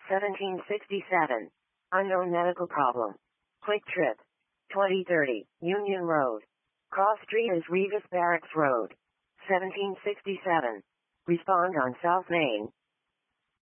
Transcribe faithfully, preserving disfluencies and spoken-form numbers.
seventeen sixty-seven. Unknown medical problem. Quick Trip. twenty thirty. Union Road. Cross Street is Revis Barracks Road. seventeen sixty-seven. Respond on South Main.